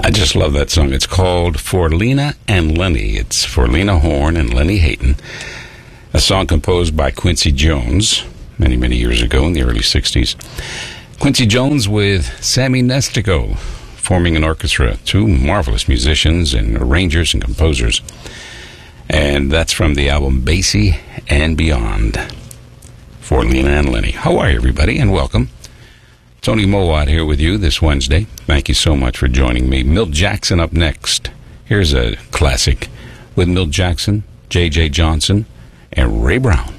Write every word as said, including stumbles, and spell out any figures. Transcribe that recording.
I just love that song. It's called For Lena and Lenny. It's for Lena Horne and Lenny Hayton. A song composed by Quincy Jones many, many years ago in the early sixties. Quincy Jones with Sammy Nestico forming an orchestra. Two marvelous musicians and arrangers and composers. And that's from the album Basie and Beyond. For Lena and Lenny. How are you, everybody, and welcome. Tony Mowat here with you this Wednesday. Thank you so much for joining me. Milt Jackson up next. Here's a classic with Milt Jackson, J J Johnson, and Ray Brown.